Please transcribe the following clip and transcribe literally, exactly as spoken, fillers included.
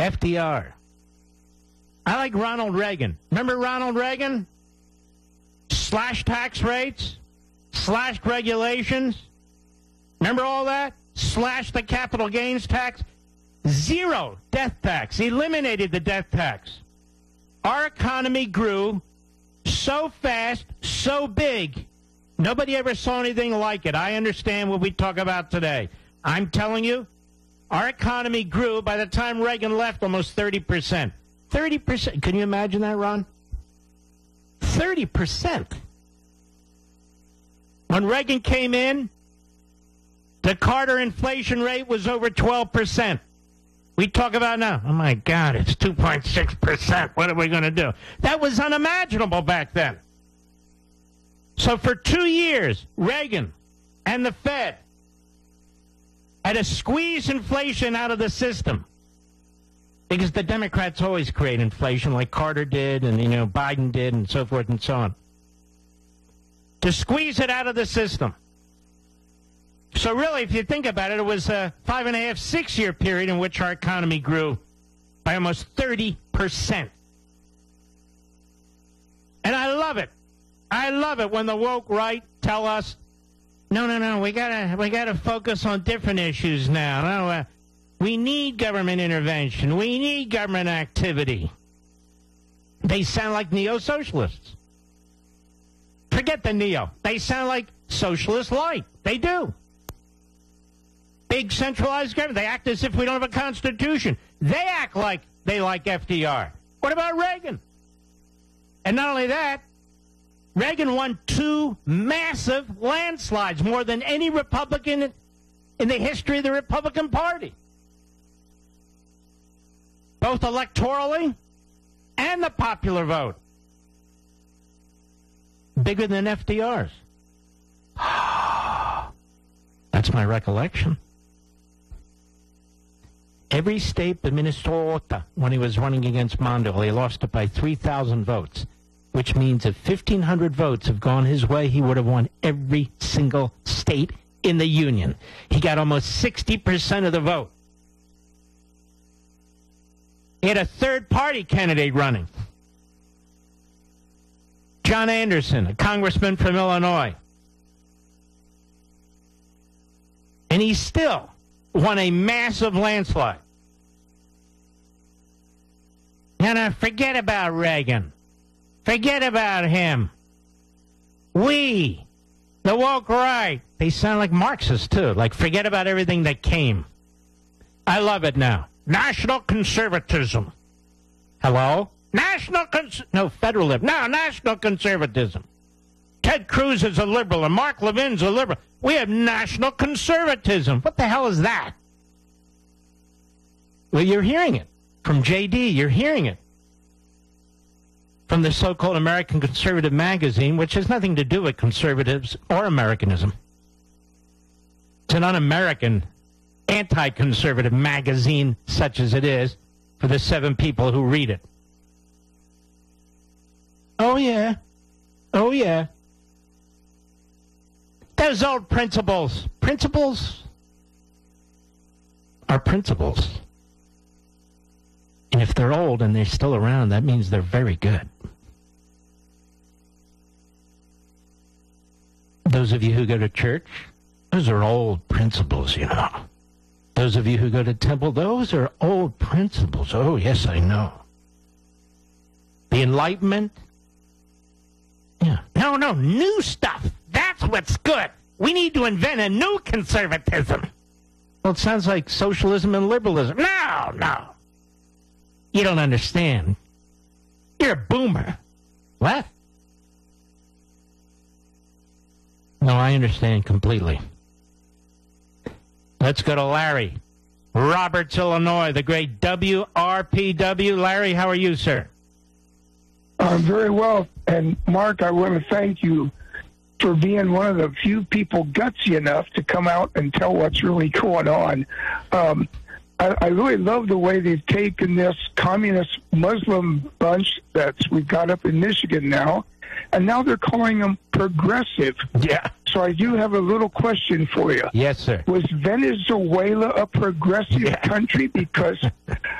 F D R. I like Ronald Reagan. Remember Ronald Reagan? Slashed tax rates, slashed regulations. Remember all that? Slashed the capital gains tax. Zero death tax. Eliminated the death tax. Our economy grew so fast, so big. Nobody ever saw anything like it. I understand what we talk about today. I'm telling you, our economy grew, by the time Reagan left, almost thirty percent. thirty percent. Can you imagine that, Ron? thirty percent. When Reagan came in, the Carter inflation rate was over twelve percent. We talk about now, oh my God, it's two point six percent. What are we going to do? That was unimaginable back then. So for two years, Reagan and the Fed had to squeeze inflation out of the system. Because the Democrats always create inflation like Carter did and, you know, Biden did and so forth and so on. To squeeze it out of the system. So really, if you think about it, it was a five and a half, six-year period in which our economy grew by almost thirty percent. And I love it. I love it when the woke right tell us, no, no, no, we gotta, we gotta focus on different issues now. No, uh, we need government intervention. We need government activity. They sound like neo-socialists. Forget the neo. They sound like socialist light. They do. Big centralized government. They act as if we don't have a constitution. They act like they like F D R. What about Reagan? And not only that, Reagan won two massive landslides, more than any Republican in the history of the Republican Party. Both electorally and the popular vote. Bigger than F D R's. That's my recollection. Every state but Minnesota, when he was running against Mondale, he lost it by three thousand votes, which means if fifteen hundred votes have gone his way, he would have won every single state in the union. He got almost sixty percent of the vote. He had a third-party candidate running. John Anderson, a congressman from Illinois. And he still won a massive landslide. Now, now, forget about Reagan. Forget about him. We, the woke right, they sound like Marxists, too. Like, forget about everything that came. I love it now. National conservatism. Hello? National cons... No, federalism. No, national conservatism. Ted Cruz is a liberal and Mark Levin's a liberal. We have national conservatism. What the hell is that? Well, you're hearing it. From J D, you're hearing it. From the so-called American Conservative Magazine, which has nothing to do with conservatives or Americanism. It's an un-American, anti-conservative magazine, such as it is, for the seven people who read it. Oh, yeah. Oh, yeah. Those old principles. Principles are principles. And if they're old and they're still around, that means they're very good. Those of you who go to church, those are old principles, you know. Those of you who go to temple, those are old principles. Oh, yes, I know. The Enlightenment. Yeah. No, no, new stuff. That's what's good. We need to invent a new conservatism. Well, it sounds like socialism and liberalism. No, no. You don't understand. You're a boomer. What? No, I understand completely. Let's go to Larry. Roberts, Illinois, the great W R P W. Larry, how are you, sir? I'm very well. And, Mark, I want to thank you for being one of the few people gutsy enough to come out and tell what's really going on. Um, I, I really love the way they've taken this communist Muslim bunch that we've got up in Michigan now, and now they're calling them progressive. Yeah. So I do have a little question for you. Yes, sir. Was Venezuela a progressive yeah. country? Because